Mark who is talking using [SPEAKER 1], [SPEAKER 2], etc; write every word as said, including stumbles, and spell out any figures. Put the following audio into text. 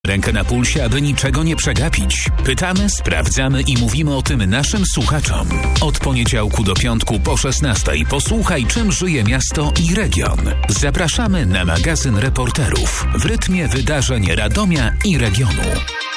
[SPEAKER 1] Rękę na pulsie, aby niczego nie przegapić. Pytamy, sprawdzamy i mówimy o tym naszym słuchaczom. Od poniedziałku do piątku po szesnastej posłuchaj, czym żyje miasto i region. Zapraszamy na magazyn reporterów w rytmie wydarzeń Radomia i regionu.